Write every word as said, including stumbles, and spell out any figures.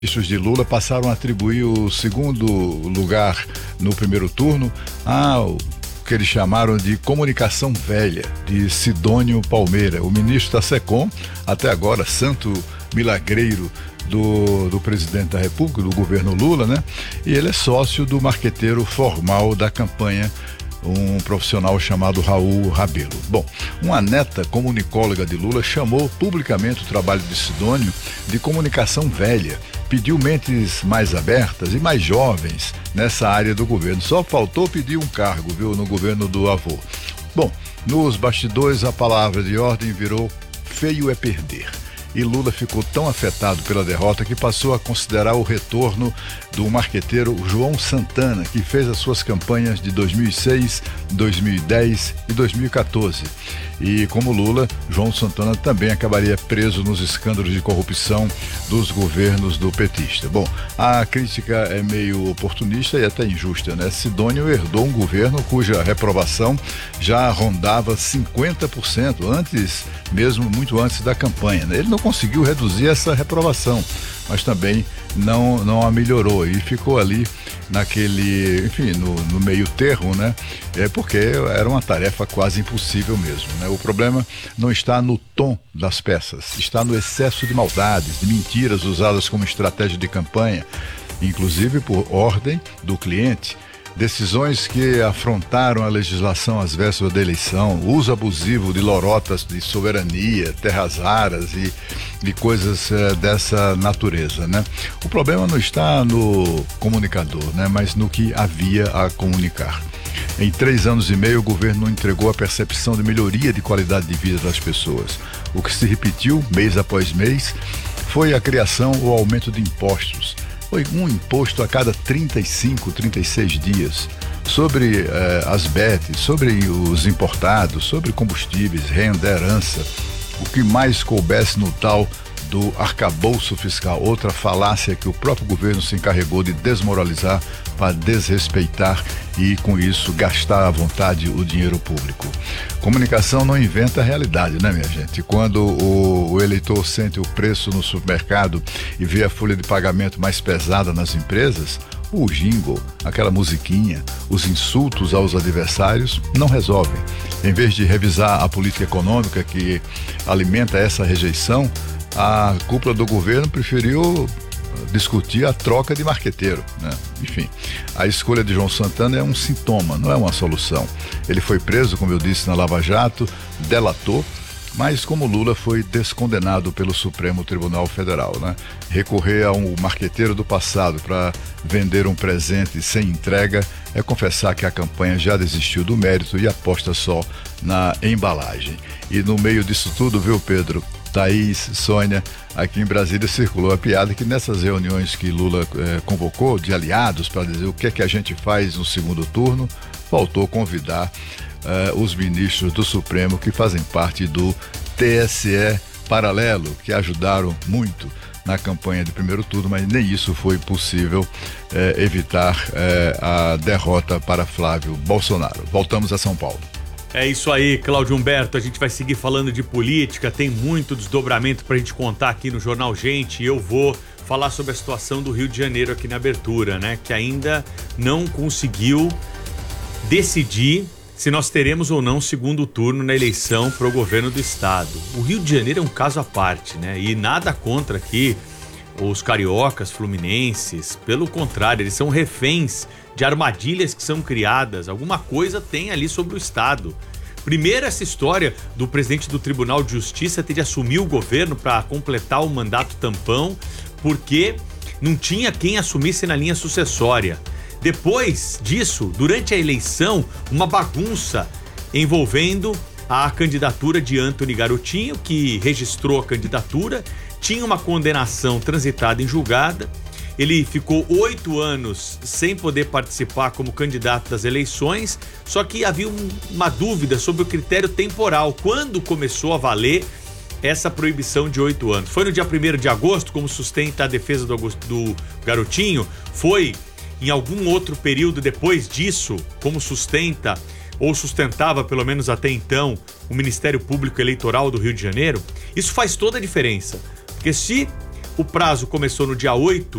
Ministros de Lula passaram a atribuir o segundo lugar no primeiro turno ao que eles chamaram de comunicação velha, de Sidônio Palmeira, o ministro da SECOM, até agora santo milagreiro do, do presidente da República, do governo Lula, né? E ele é sócio do marqueteiro formal da campanha, um profissional chamado Raul Rabelo. Bom, uma neta comunicóloga de Lula chamou publicamente o trabalho de Sidônio de comunicação velha, pediu mentes mais abertas e mais jovens nessa área do governo. Só faltou pedir um cargo, viu, no governo do avô. Bom, nos bastidores a palavra de ordem virou feio é perder. E Lula ficou tão afetado pela derrota que passou a considerar o retorno do marqueteiro João Santana, que fez as suas campanhas de dois mil e seis, dois mil e dez e dois mil e quatorze. E como Lula, João Santana também acabaria preso nos escândalos de corrupção dos governos do petista. Bom, a crítica é meio oportunista e até injusta, né? Sidônio herdou um governo cuja reprovação já rondava cinquenta por cento, antes, mesmo muito antes da campanha, né? Ele não conseguiu reduzir essa reprovação, mas também não, não a melhorou e ficou ali naquele, enfim, no, no meio termo, né? É porque era uma tarefa quase impossível mesmo, né? O problema não está no tom das peças, está no excesso de maldades, de mentiras usadas como estratégia de campanha, inclusive por ordem do cliente. Decisões que afrontaram a legislação às vésperas da eleição, uso abusivo de lorotas de soberania, terras raras e, e coisas eh, dessa natureza, né? O problema não está no comunicador, né? Mas no que havia a comunicar. Em três anos e meio, o governo não entregou a percepção de melhoria de qualidade de vida das pessoas. O que se repetiu, mês após mês, foi a criação ou aumento de impostos. Foi um imposto a cada trinta e cinco, trinta e seis dias, sobre eh, as B E Ts, sobre os importados, sobre combustíveis, renda, herança, o que mais coubesse no tal do arcabouço fiscal, outra falácia que o próprio governo se encarregou de desmoralizar para desrespeitar e, com isso, gastar à vontade o dinheiro público. Comunicação não inventa a realidade, né, minha gente? Quando o, o eleitor sente o preço no supermercado e vê a folha de pagamento mais pesada nas empresas, o jingle, aquela musiquinha, os insultos aos adversários não resolvem. Em vez de revisar a política econômica que alimenta essa rejeição, a cúpula do governo preferiu discutir a troca de marqueteiro, né? Enfim, a escolha de João Santana é um sintoma, não é uma solução. Ele foi preso, como eu disse, na Lava Jato, delatou, mas como Lula foi descondenado pelo Supremo Tribunal Federal, né? Recorrer a um marqueteiro do passado para vender um presente sem entrega é confessar que a campanha já desistiu do mérito e aposta só na embalagem. E no meio disso tudo, viu, Pedro? Thaís, Sônia, aqui em Brasília circulou a piada que nessas reuniões que Lula eh, convocou de aliados para dizer o que é que a gente faz no segundo turno, faltou convidar eh, os ministros do Supremo que fazem parte do T S E paralelo, que ajudaram muito na campanha de primeiro turno, mas nem isso foi possível eh, evitar eh, a derrota para Flávio Bolsonaro. Voltamos a São Paulo. É isso aí, Cláudio Humberto, a gente vai seguir falando de política, tem muito desdobramento pra gente contar aqui no Jornal Gente, e eu vou falar sobre a situação do Rio de Janeiro aqui na abertura, né, que ainda não conseguiu decidir se nós teremos ou não segundo turno na eleição pro governo do estado. O Rio de Janeiro é um caso à parte, né, e nada contra aqui os cariocas, fluminenses, pelo contrário, eles são reféns de armadilhas que são criadas, alguma coisa tem ali sobre o estado. Primeiro, essa história do presidente do Tribunal de Justiça ter de assumir o governo para completar o mandato tampão, porque não tinha quem assumisse na linha sucessória. Depois disso, durante a eleição, uma bagunça envolvendo a candidatura de Antony Garotinho, que registrou a candidatura, tinha uma condenação transitada em julgada. Ele ficou oito anos sem poder participar como candidato das eleições, só que havia um, uma dúvida sobre o critério temporal, quando começou a valer essa proibição de oito anos. Foi no dia primeiro de agosto, como sustenta a defesa do, do Garotinho? Foi em algum outro período depois disso, como sustenta, ou sustentava pelo menos até então, o Ministério Público Eleitoral do Rio de Janeiro? Isso faz toda a diferença, porque se O prazo começou no dia oito